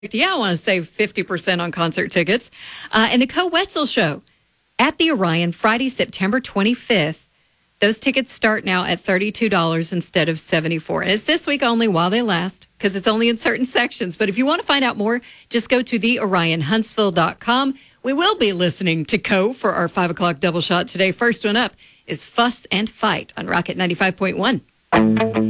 Yeah, I want to save 50% on concert tickets. And the Co Wetzel Show at the Orion, Friday, September 25th. Those tickets start now at $32 instead of $74. And it's this week only while they last, because it's only in certain sections. But if you want to find out more, just go to theorionhuntsville.com. We will be listening to Co for our 5 o'clock double shot today. First one up is Fuss and Fight on Rocket 95.1.